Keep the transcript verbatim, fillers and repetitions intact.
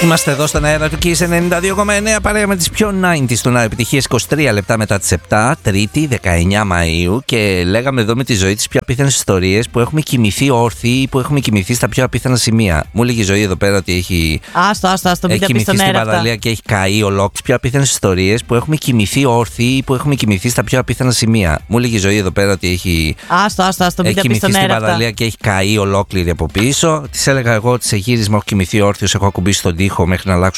Είμαστε εδώ στον αέρα του Kiss ενενήντα δύο κόμμα εννέα παρέα με τις πιο ενενήντα του επιτυχίες είκοσι τρία λεπτά μετά τις επτά, Τρίτη δεκαεννέα Μαΐου, και λέγαμε εδώ με τη Ζωή τις πιο απίθανες ιστορίες που έχουμε κοιμηθεί όρθιοι ή που έχουμε κοιμηθεί στα πιο απίθανα σημεία. Μου έλεγε η Ζωή εδώ πέρα ότι έχει, άστο, άστο, άστο, έχει κοιμηθεί στην παραλία και έχει καεί ολόκληρη. Πιο απίθανες ιστορίες που έχουμε κοιμηθεί όρθιοι ή που έχουμε κοιμηθεί στα πιο απίθανα σημεία. Μου έλεγε η Ζωή εδώ πέρα ότι έχει, άστο, άστο, άστο, έχει κοιμηθεί στην παραλία και έχει καεί ολόκληρη από πίσω. Της έλεγα εγώ ότι σε γύρισμα έχω κοιμηθεί όρθιος, έχω ακουμπήσει τον τοίχο μέχρι να αλλάξω